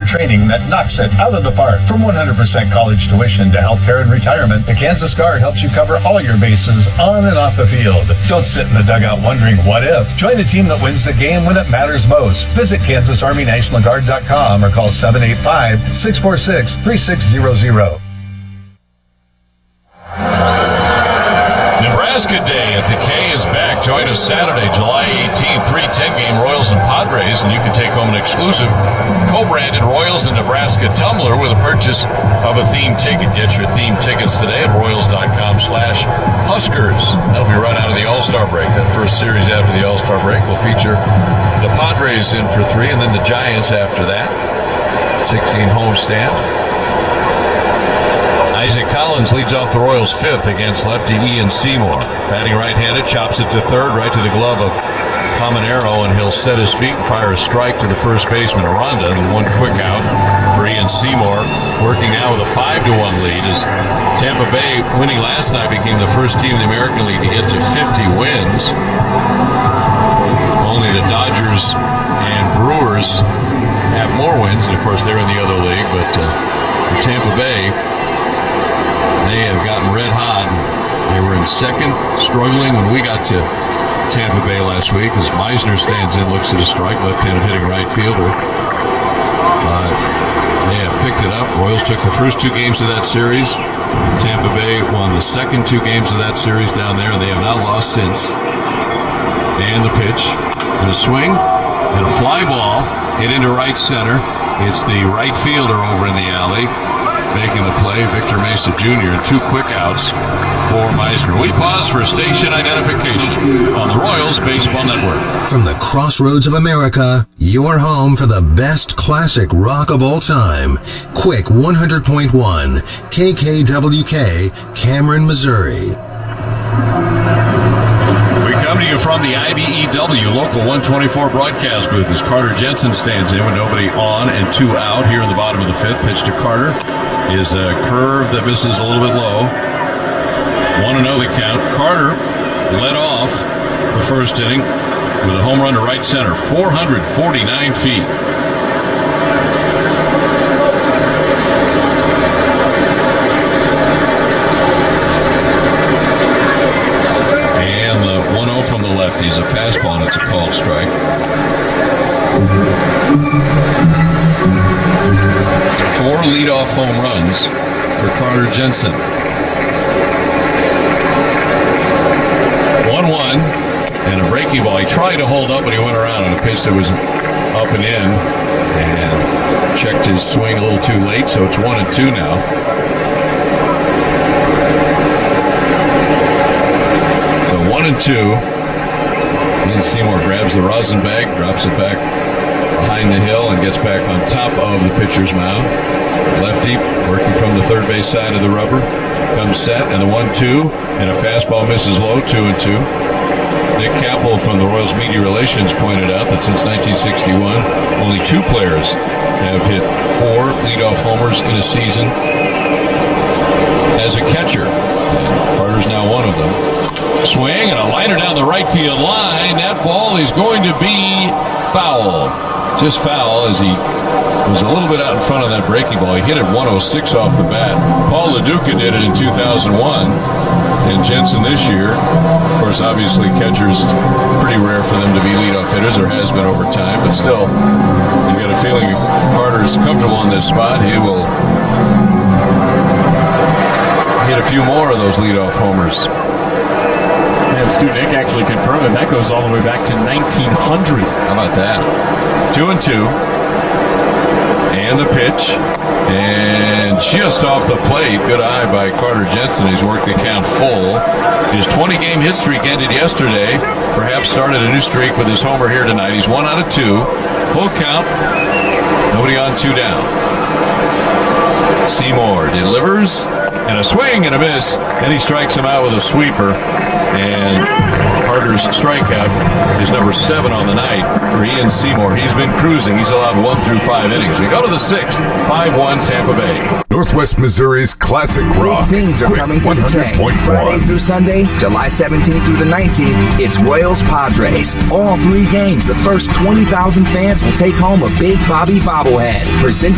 training that knocks it out of the park. From 100% college tuition to healthcare and retirement, the Kansas Guard helps you cover all your bases on and off the field. Don't sit in the dugout wondering what if. Join a team that wins the game when it matters most. Visit KansasArmyNationalGuard.com or call 785-646-3600. Nebraska Day at the K is back. Join us Saturday, July 18th, 3:10 game, Royals and Padres, and you can take home an exclusive co-branded Royals and Nebraska tumbler with a purchase of a theme ticket. Get your theme tickets today at Royals.com/Huskers. That'll be right out of the All-Star break. That first series after the All-Star break will feature the Padres in for 3, and then the Giants after that. 16 homestand. Isaac Collins leads off the Royals' 5th against lefty Ian Seymour. Batting right-handed, chops it to third, right to the glove of Caminero, and he'll set his feet and fire a strike to the first baseman, Aranda, and one quick out for Ian Seymour, working now with a 5-1 lead as Tampa Bay, winning last night, became the first team in the American League to get to 50 wins. Only the Dodgers and Brewers have more wins, and of course they're in the other league, but for Tampa Bay, they have gotten red hot. They were in second, struggling when we got to Tampa Bay last week as Meisner stands in, looks at a strike, left-handed hitting right fielder. But they have picked it up. Royals took the first 2 games of that series. Tampa Bay won the second 2 games of that series down there, and they have not lost since. And the pitch, and a swing, and a fly ball hit into right center. It's the right fielder over in the alley making the play, Victor Mesa Jr., and 2 quick outs for Meisner. We pause for station identification on the Royals Baseball Network. From the crossroads of America, your home for the best classic rock of all time. Quick 100.1 KKWK, Cameron, Missouri. We come to you from the IBEW Local 124 broadcast booth as Carter Jensen stands in with nobody on and 2 out here in the bottom of the 5th. Pitch to Carter is a curve that misses a little bit low. 1-0 the count. Carter led off the first inning with a home run to right center, 449 feet. And the 1-0 from the lefty is a fastball, and it's a called strike. 4 leadoff home runs for Carter Jensen. 1-1 and a breaking ball. He tried to hold up, but he went around on a pitch that was up and in and checked his swing a little too late, so it's 1-2 now. So 1-2. Ian Seymour grabs the rosin bag, drops it back behind the hill, and gets back on top of the pitcher's mound. Lefty working from the third base side of the rubber. Comes set, and the 1-2, and a fastball misses low, 2-2. Nick Capel from the Royals Media Relations pointed out that since 1961, only 2 players have hit 4 leadoff homers in a season as a catcher. And Carter's now one of them. Swing and a liner down the right field line. That ball is going to be foul. Just foul, as he was a little bit out in front of that breaking ball. He hit it 106 off the bat. Paul LaDuca did it in 2001. And Jensen this year, of course, obviously catchers, it's pretty rare for them to be leadoff hitters, or has been over time. But still, you get a feeling if Carter is comfortable in this spot, he will hit a few more of those leadoff homers. And Stu Nick actually confirmed that goes all the way back to 1900. How about that? 2-2. And the pitch. And just off the plate, good eye by Carter Jensen. He's worked the count full. His 20-game hit streak ended yesterday. Perhaps started a new streak with his homer here tonight. He's 1 out of 2. Full count. Nobody on, 2 down. Seymour delivers. And a swing and a miss. Then he strikes him out with a sweeper. And Carter's strikeout is number 7 on the night for Ian Seymour. He's been cruising. He's allowed 1 through 5 innings. We go to the 6th, 5-1 Tampa Bay. Northwest Missouri's classic rock. Big things are coming to the K. Friday through Sunday, July 17th through the 19th, it's Royals Padres. All 3 games, the first 20,000 fans will take home a Big Bobby bobblehead. Presented